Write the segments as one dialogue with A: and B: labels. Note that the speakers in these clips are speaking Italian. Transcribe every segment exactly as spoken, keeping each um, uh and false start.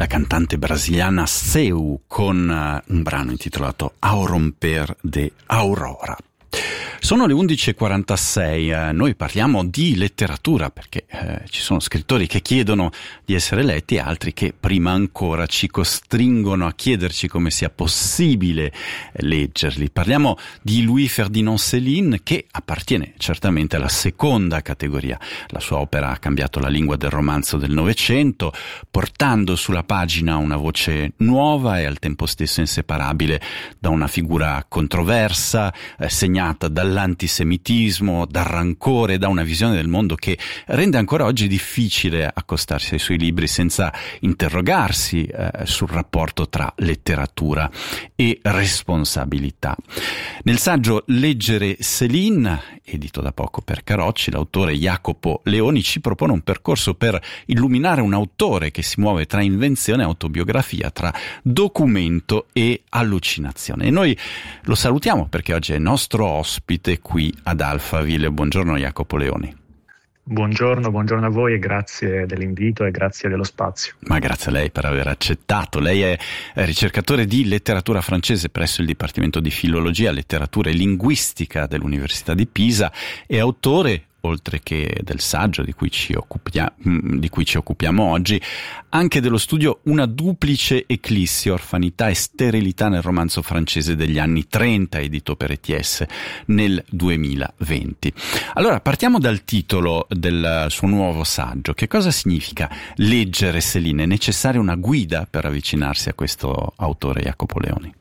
A: la cantante brasiliana Seu con uh, un brano intitolato Ao romper de Aurora. Sono le undici e quarantasei, eh, noi parliamo di letteratura perché eh, ci sono scrittori che chiedono di essere letti e altri che prima ancora ci costringono a chiederci come sia possibile leggerli. Parliamo di Louis Ferdinand Céline, che appartiene certamente alla seconda categoria. La sua opera ha cambiato la lingua del romanzo del Novecento, portando sulla pagina una voce nuova e al tempo stesso inseparabile da una figura controversa, eh, segnata dall'antisemitismo, dal rancore, da una visione del mondo che rende ancora oggi difficile accostarsi ai suoi libri senza interrogarsi eh, sul rapporto tra letteratura e responsabilità. Nel saggio Leggere Céline, edito da poco per Carocci, l'autore Jacopo Leoni ci propone un percorso per illuminare un autore che si muove tra invenzione e autobiografia, tra documento e allucinazione. E noi lo salutiamo perché oggi è nostro ospite qui ad Alphaville. Buongiorno Jacopo Leoni.
B: Buongiorno, buongiorno a voi e grazie dell'invito e grazie dello spazio.
A: Ma grazie a lei per aver accettato. Lei è ricercatore di letteratura francese presso il Dipartimento di Filologia, Letteratura e Linguistica dell'Università di Pisa e autore, oltre che del saggio di cui ci occupia, di cui ci occupiamo oggi, anche dello studio Una duplice eclissi, orfanità e sterilità nel romanzo francese degli anni trenta, edito per E T S nel duemilaventi. Allora, partiamo dal titolo del suo nuovo saggio. Che cosa significa leggere Céline? È necessaria una guida per avvicinarsi a questo autore, Jacopo Leoni?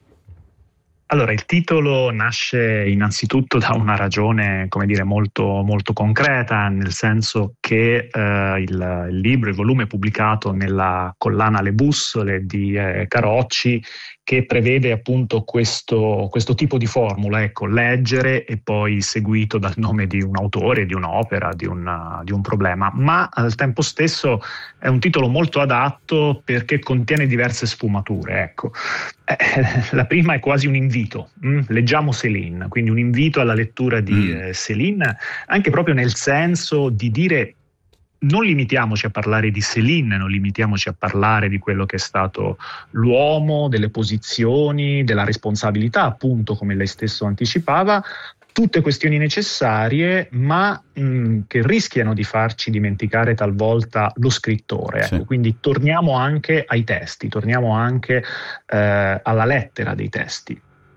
B: Allora, il titolo nasce innanzitutto da una ragione, come dire, molto, molto concreta, nel senso che eh, il, il libro, il volume pubblicato nella collana Le Bussole di eh, Carocci, che prevede appunto questo, questo tipo di formula, ecco, leggere e poi seguito dal nome di un autore, di un'opera, di, una, di un problema, ma al tempo stesso è un titolo molto adatto perché contiene diverse sfumature, ecco. Eh, la prima è quasi un invito, mm? Leggiamo Céline, quindi un invito alla lettura di mm. eh, Céline, anche proprio nel senso di dire: non limitiamoci a parlare di Céline, non limitiamoci a parlare di quello che è stato l'uomo, delle posizioni, della responsabilità, appunto, come lei stesso anticipava, tutte questioni necessarie, ma mh, che rischiano di farci dimenticare talvolta lo scrittore. Ecco. Sì. Quindi torniamo anche ai testi, torniamo anche eh, alla lettera dei testi.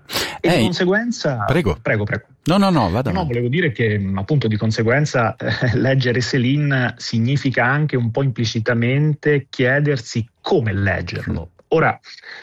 B: E
A: Ehi,
B: di conseguenza...
A: Prego.
B: Prego, prego.
A: No, no, no, vada.
B: No, no, volevo dire che appunto di conseguenza eh, leggere Céline significa anche un po' implicitamente chiedersi come leggerlo. Ora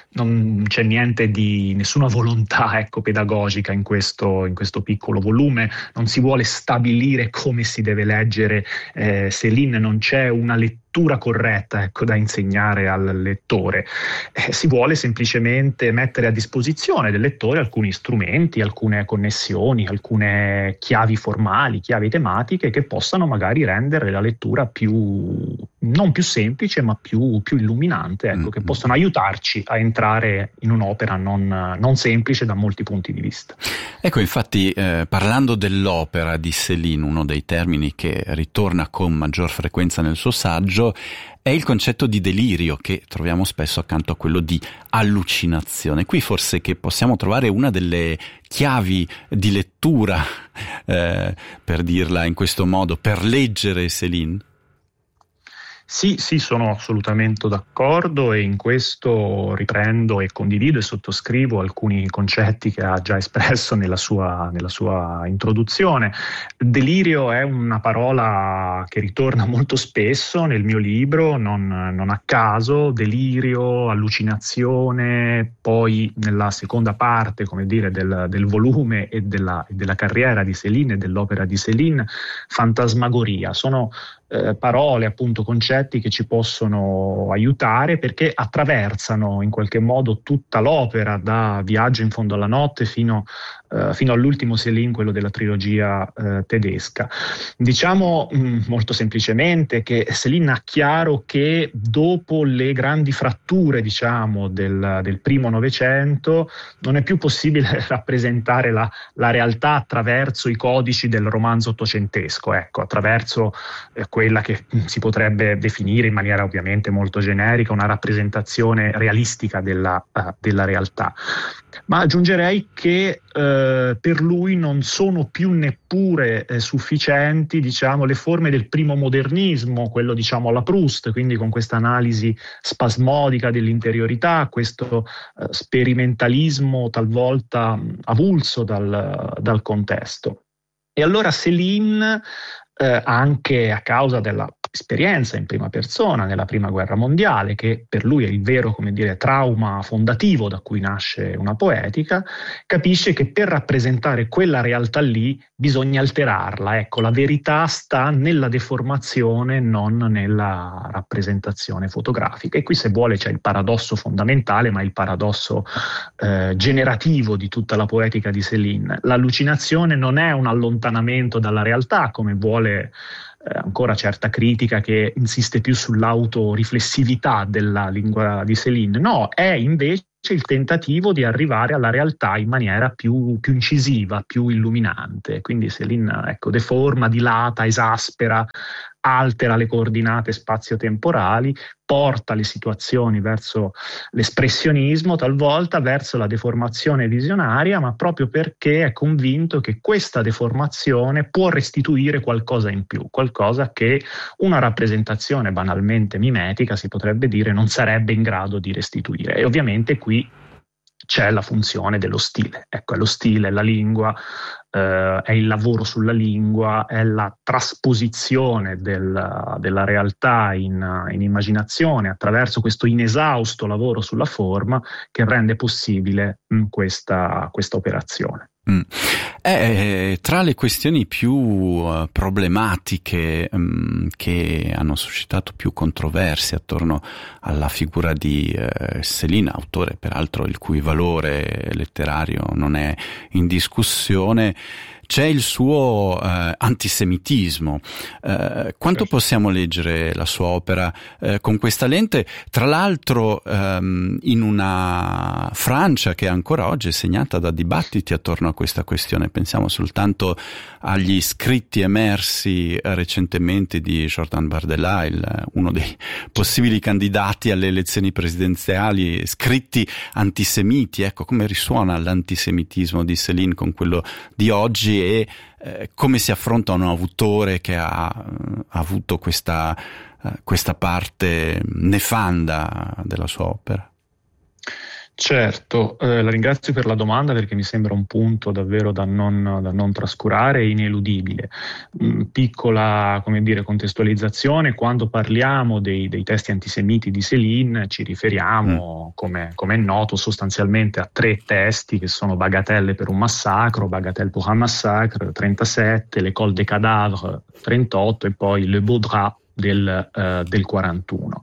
B: non c'è niente di nessuna volontà, ecco, pedagogica in questo, in questo piccolo volume, non si vuole stabilire come si deve leggere eh, Céline, non c'è una lettura corretta, ecco, da insegnare al lettore. Eh, si vuole semplicemente mettere a disposizione del lettore alcuni strumenti, alcune connessioni, alcune chiavi formali, chiavi tematiche che possano magari rendere la lettura più, non più semplice, ma più, più illuminante, ecco, mm-hmm. che possono aiutarci a entrare in un'opera non, non semplice da molti punti di vista.
A: Ecco, infatti, eh, parlando dell'opera di Céline, uno dei termini che ritorna con maggior frequenza nel suo saggio è il concetto di delirio, che troviamo spesso accanto a quello di allucinazione. Qui forse che possiamo trovare una delle chiavi di lettura, eh, per dirla in questo modo, per leggere Céline?
B: Sì, sì, sono assolutamente d'accordo e in questo riprendo e condivido e sottoscrivo alcuni concetti che ha già espresso nella sua, nella sua introduzione. Delirio è una parola che ritorna molto spesso nel mio libro, non, non a caso. Delirio, allucinazione, poi nella seconda parte, come dire, del, del volume e della, della carriera di Céline e dell'opera di Céline, fantasmagoria. Sono Eh, parole, appunto, concetti che ci possono aiutare perché attraversano in qualche modo tutta l'opera, da Viaggio in fondo alla notte fino, eh, fino all'ultimo Céline, quello della trilogia eh, tedesca. Diciamo mh, molto semplicemente che Céline ha chiaro che dopo le grandi fratture, diciamo, del, del primo Novecento non è più possibile rappresentare la, la realtà attraverso i codici del romanzo ottocentesco, ecco, attraverso eh, quella che si potrebbe definire in maniera ovviamente molto generica una rappresentazione realistica della, uh, della realtà. Ma aggiungerei che eh, per lui non sono più neppure eh, sufficienti, diciamo, le forme del primo modernismo, quello diciamo alla Proust, quindi con questa analisi spasmodica dell'interiorità, questo eh, sperimentalismo talvolta mh, avulso dal, dal contesto. E allora Céline, eh, anche a causa della esperienza in prima persona nella prima guerra mondiale, che per lui è il vero, come dire, trauma fondativo da cui nasce una poetica, capisce che per rappresentare quella realtà lì bisogna alterarla. Ecco, la verità sta nella deformazione, non nella rappresentazione fotografica. E qui, se vuole, c'è il paradosso fondamentale, ma il paradosso eh, generativo di tutta la poetica di Céline. L'allucinazione non è un allontanamento dalla realtà, come vuole Eh, ancora certa critica che insiste più sull'autoriflessività della lingua di Céline. No, è invece il tentativo di arrivare alla realtà in maniera più, più incisiva, più illuminante. Quindi Céline, ecco, deforma, dilata, esaspera, altera le coordinate spazio-temporali, porta le situazioni verso l'espressionismo, talvolta verso la deformazione visionaria, ma proprio perché è convinto che questa deformazione può restituire qualcosa in più, qualcosa che una rappresentazione banalmente mimetica, si potrebbe dire, non sarebbe in grado di restituire. E ovviamente qui c'è la funzione dello stile. Ecco, è lo stile, è la lingua, eh, è il lavoro sulla lingua, è la trasposizione del, della realtà in, in immaginazione attraverso questo inesausto lavoro sulla forma che rende possibile mh, questa, questa operazione.
A: Mm. Eh, tra le questioni più uh, problematiche um, che hanno suscitato più controversie attorno alla figura di uh, Céline, autore peraltro il cui valore letterario non è in discussione, c'è il suo uh, antisemitismo. Uh, quanto possiamo leggere la sua opera uh, con questa lente? Tra l'altro um, in una Francia che ancora oggi è segnata da dibattiti attorno a questa questione. Pensiamo soltanto agli scritti emersi recentemente di Jordan Bardella, il, uno dei possibili candidati alle elezioni presidenziali, scritti antisemiti. Ecco, come risuona l'antisemitismo di Céline con quello di oggi e eh, come si affronta un autore che ha, ha avuto questa, uh, questa parte nefanda della sua opera.
B: Certo, eh, la ringrazio per la domanda, perché mi sembra un punto davvero da non, da non trascurare e ineludibile. Mm, piccola, come dire, contestualizzazione: quando parliamo dei, dei testi antisemiti di Céline ci riferiamo, mm. come, come è noto, sostanzialmente a tre testi che sono Bagatelle per un massacro, Bagatelle pour un massacre, trentasette, L'École des cadavres, trentotto, e poi Le Beau Drap del, uh, del quarantuno.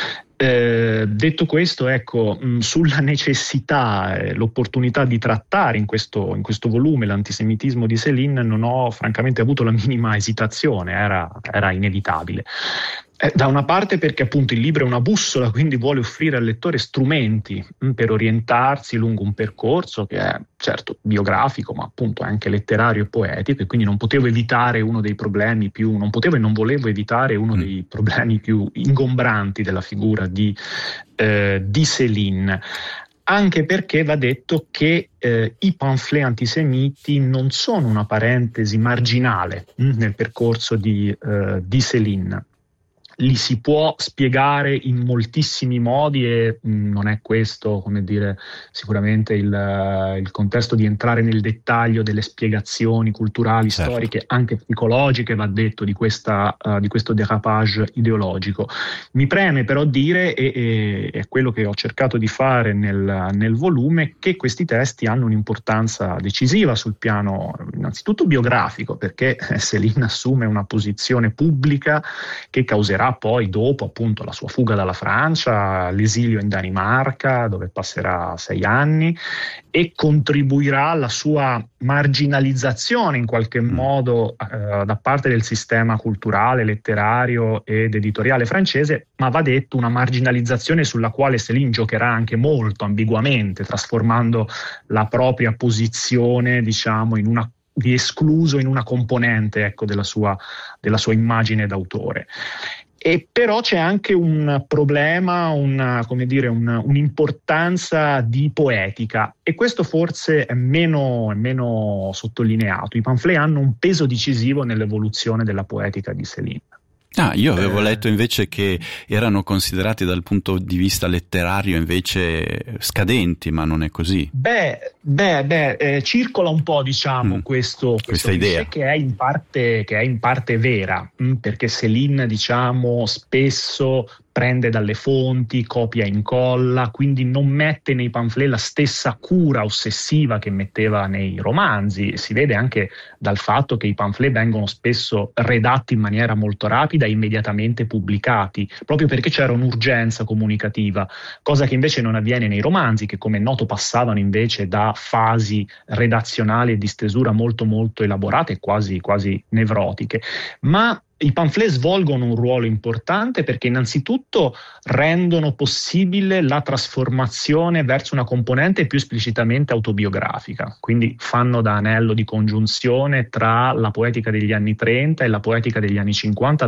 B: Eh, detto questo, ecco, mh, sulla necessità e eh, l'opportunità di trattare in questo, in questo volume l'antisemitismo di Céline non ho francamente avuto la minima esitazione, era, era inevitabile. Eh, da una parte perché appunto il libro è una bussola, quindi vuole offrire al lettore strumenti mh, per orientarsi lungo un percorso che è certo biografico, ma appunto anche letterario e poetico, e quindi non potevo evitare uno dei problemi più, non potevo e non volevo evitare uno mm. dei problemi più ingombranti della figura di, eh, di Céline. Anche perché va detto che eh, i pamphlet antisemiti non sono una parentesi marginale mh, nel percorso di, eh, di Céline. Li si può spiegare in moltissimi modi e mh, non è questo, come dire, sicuramente il, uh, il contesto di entrare nel dettaglio delle spiegazioni culturali, certo. storiche, anche psicologiche, va detto, di, questa, uh, di questo dérapage ideologico. Mi preme però dire, e è quello che ho cercato di fare nel, nel volume, che questi testi hanno un'importanza decisiva sul piano innanzitutto biografico, perché Céline assume una posizione pubblica che causerà poi dopo appunto la sua fuga dalla Francia, l'esilio in Danimarca dove passerà sei anni, e contribuirà alla sua marginalizzazione in qualche mm. modo eh, da parte del sistema culturale, letterario ed editoriale francese, ma va detto una marginalizzazione sulla quale Céline giocherà anche molto ambiguamente, trasformando la propria posizione, diciamo, in una di escluso in una componente, ecco, della sua, della sua immagine d'autore. E però c'è anche un problema, una, come dire, un, un'importanza di poetica, e questo forse è meno, è meno sottolineato. I pamphlet hanno un peso decisivo nell'evoluzione della poetica di Céline.
A: Ah, io avevo eh. letto invece che erano considerati dal punto di vista letterario invece scadenti, ma non è così.
B: Beh, beh, beh eh, circola un po', diciamo, mm. questo, questo
A: questa idea
B: che è in parte, che è in parte vera, mh, perché Céline, diciamo, spesso prende dalle fonti, copia e incolla, quindi non mette nei pamphlet la stessa cura ossessiva che metteva nei romanzi. Si vede anche dal fatto che i pamphlet vengono spesso redatti in maniera molto rapida e immediatamente pubblicati, proprio perché c'era un'urgenza comunicativa, cosa che invece non avviene nei romanzi, che come è noto passavano invece da fasi redazionali e di stesura molto molto elaborate, quasi, quasi nevrotiche. Ma i pamphlet svolgono un ruolo importante perché innanzitutto rendono possibile la trasformazione verso una componente più esplicitamente autobiografica, quindi fanno da anello di congiunzione tra la poetica degli anni trenta e la poetica degli anni cinquanta,